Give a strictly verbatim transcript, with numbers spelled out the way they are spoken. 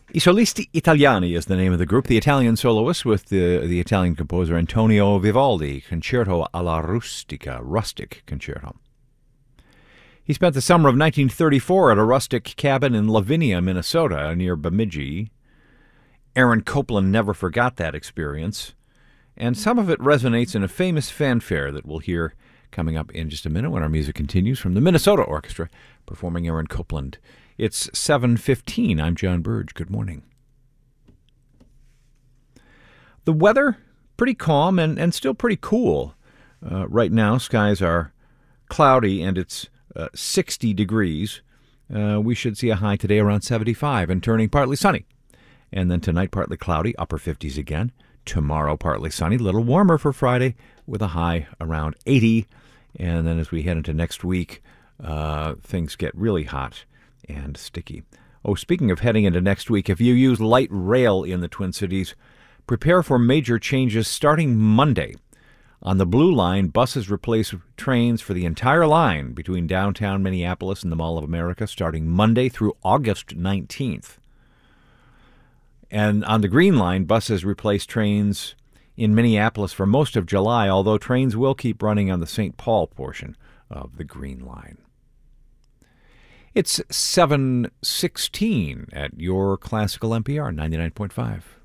I Solisti Italiani is the name of the group, the Italian soloist with the, the Italian composer Antonio Vivaldi, Concerto alla Rustica, rustic concerto. He spent the summer of nineteen thirty-four at a rustic cabin in Lavinia, Minnesota, near Bemidji. Aaron Copland never forgot that experience, and some of it resonates in a famous fanfare that we'll hear coming up in just a minute when our music continues from the Minnesota Orchestra performing Aaron Copland. It's seven fifteen. I'm John Burge. Good morning. The weather, pretty calm and, and still pretty cool. Uh, right now, skies are cloudy and it's uh, sixty degrees. Uh, we should see a high today around seventy-five and turning partly sunny. And then tonight, partly cloudy, upper fifties again. Tomorrow, partly sunny, a little warmer for Friday with a high around eighty. And then as we head into next week, uh, things get really hot and sticky. Oh, speaking of heading into next week, if you use light rail in the Twin Cities, prepare for major changes starting Monday. On the Blue Line, buses replace trains for the entire line between downtown Minneapolis and the Mall of America starting Monday through August nineteenth. And on the Green Line, buses replace trains in Minneapolis for most of July, although trains will keep running on the Saint Paul portion of the Green Line. It's seven sixteen at your Classical N P R ninety-nine point five.